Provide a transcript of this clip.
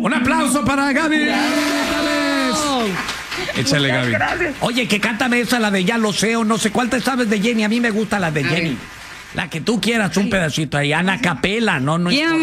Un aplauso para Gaby. Échale, Gaby. Gracias. Oye, que cántame esa, la de Ya lo sé, o no sé cuál te sabes de Jenny. A mí me gusta la de Jenny. La que tú quieras, un pedacito ahí. Ana Capela, no. Bien